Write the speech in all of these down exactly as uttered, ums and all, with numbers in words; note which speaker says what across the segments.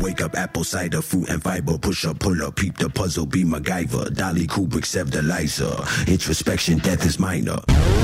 Speaker 1: wake up, apple cider, fruit and fiber. Push up, pull up, peep the puzzle, be MacGyver. Dolly Kubrick, Sev the Liza. Introspection, death is minor.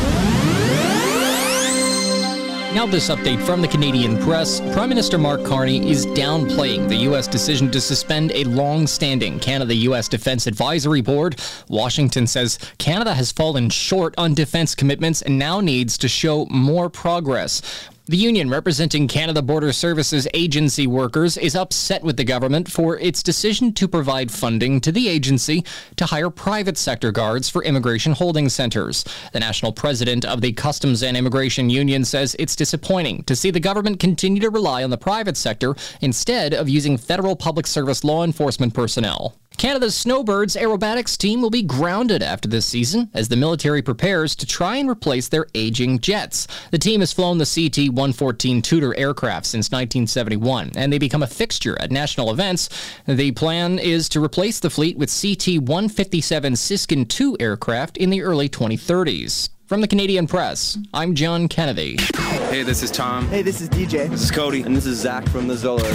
Speaker 2: Now this update from the Canadian press. Prime Minister Mark Carney is downplaying the U S decision to suspend a long-standing Canada-U S Defense Advisory Board. Washington says Canada has fallen short on defense commitments and now needs to show more progress. The union representing Canada Border Services agency workers is upset with the government for its decision to provide funding to the agency to hire private sector guards for immigration holding centers. The national president of the Customs and Immigration Union says it's disappointing to see the government continue to rely on the private sector instead of using federal public service law enforcement personnel. Canada's Snowbirds aerobatics team will be grounded after this season as the military prepares to try and replace their aging jets. The team has flown the C T one fourteen Tudor aircraft since nineteen seventy-one, and they become a fixture at national events. The plan is to replace the fleet with C T one fifty-seven Siskin two aircraft in the early twenty thirties. From the Canadian Press, I'm John Kennedy.
Speaker 3: Hey, this is Tom.
Speaker 4: Hey, this is D J.
Speaker 3: This is Cody.
Speaker 5: And this is Zach from the Zollers.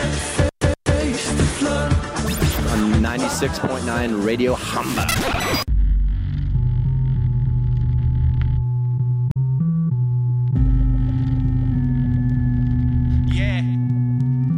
Speaker 5: ninety-six point nine Radio Hamba.